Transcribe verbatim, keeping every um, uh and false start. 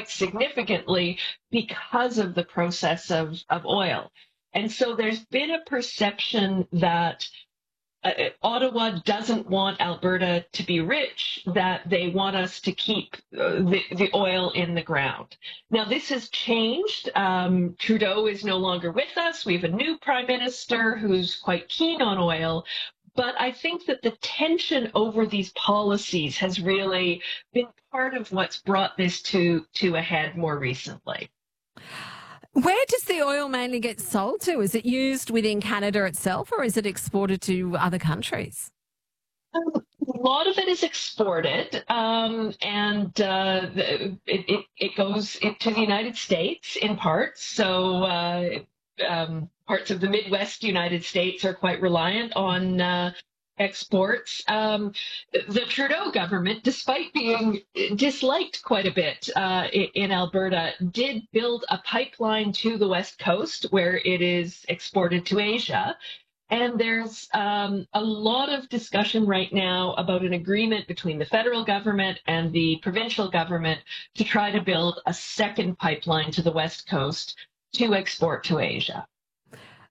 quite significantly because of the process of, of oil. And so there's been a perception that uh, Ottawa doesn't want Alberta to be rich, that they want us to keep uh, the, the oil in the ground. Now, this has changed. Um, Trudeau is no longer with us. We have a new prime minister who's quite keen on oil. But I think that the tension over these policies has really been part of what's brought this to, to a head more recently. Where does the oil mainly get sold to? Is it used within Canada itself, or is it exported to other countries? Um, a lot of it is exported, um, and uh, it, it, it goes to the United States in parts. So uh, um, parts of the Midwest United States are quite reliant on uh, exports. Um, the Trudeau government, despite being disliked quite a bit uh, in Alberta, did build a pipeline to the West Coast where it is exported to Asia. And there's um, a lot of discussion right now about an agreement between the federal government and the provincial government to try to build a second pipeline to the West Coast to export to Asia.